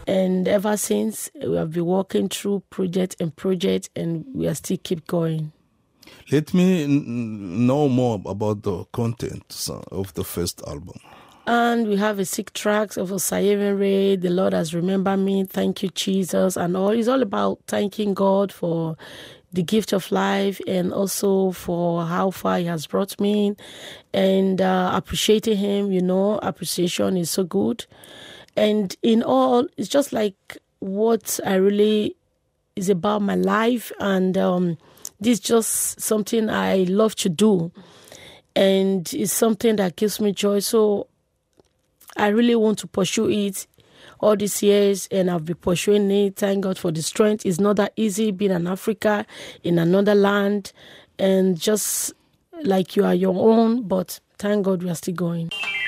And ever since, we have been working through project, and we are still keep going. Let me know more about the content of the first album. And we have 6 tracks of Osayeven Ray, The Lord Has Remembered Me, Thank You, Jesus, and all. It's all about thanking God for the gift of life and also for how far He has brought me and appreciating Him. Appreciation is so good. And in all, it's just like what I really is about my life. And this is just something I love to do. And it's something that gives me joy. So I really want to pursue it all these years, and I've been pursuing it. Thank God for the strength. It's not that easy being in Africa, in another land, and just like you are your own, but thank God we are still going.